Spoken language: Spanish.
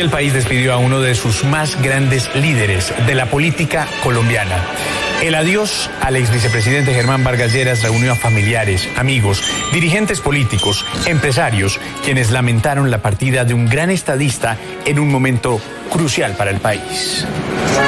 el país despidió a uno de sus más grandes líderes de la política colombiana. El adiós al ex vicepresidente Germán Vargas Lleras reunió a familiares, amigos, dirigentes políticos, empresarios, quienes lamentaron la partida de un gran estadista en un momento crucial para el país.